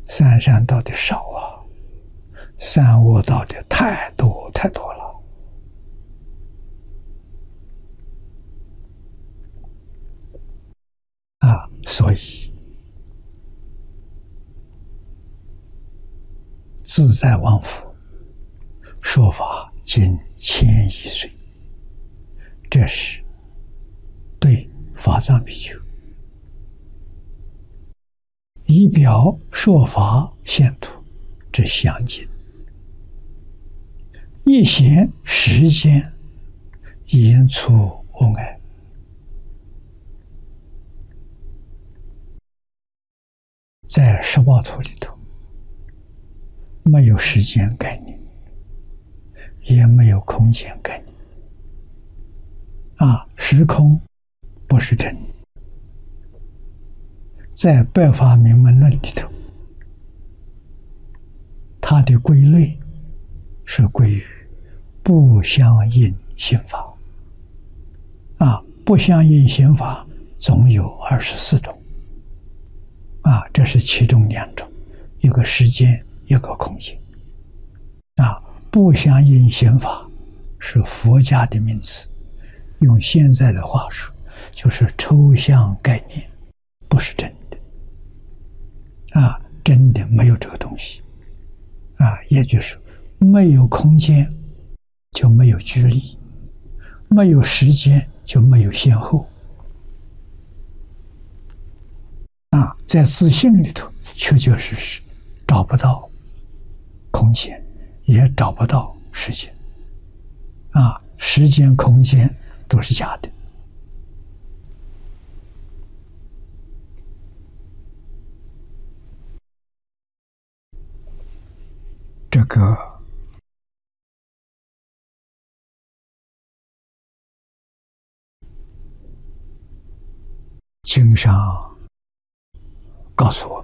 三善道的少啊，三恶道的太多太多了啊！所以自在王佛说法经1100岁，这是对法藏比丘以表说法现图之详尽，一闲时间言出无碍。在十八图里头，没有时间概念，也没有空间概念。时空不是真的。在《百法明门论》里头，它的归类是归于不相应刑法。不相应刑法总有24种。这是其中2种，一个时间，一个空间。不相应刑法是佛家的名词，用现在的话说，就是抽象概念，不是真的。真的没有这个东西。也就是没有空间就没有距离，没有时间就没有先后。在自性里头确确实实找不到空间，也找不到时间。时间空间都是假的。这个经上告诉我